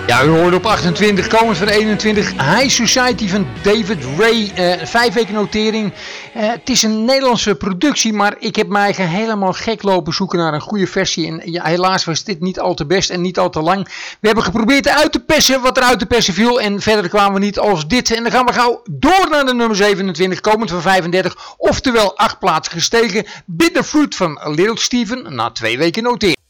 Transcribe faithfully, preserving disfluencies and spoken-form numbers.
Ja, u hoorde op achtentwintig, komend van eenentwintig, High Society van David Ray. Uh, vijf weken notering. Uh, het is een Nederlandse productie, maar ik heb mij helemaal gek lopen zoeken naar een goede versie. En ja, helaas was dit niet al te best en niet al te lang. We hebben geprobeerd uit te persen wat er uit te persen viel. En verder kwamen we niet als dit. En dan gaan we gauw door naar de nummer zevenentwintig, komend van vijfendertig. Oftewel acht plaatsen gestegen. Bitter Fruit van Little Steven, na twee weken notering.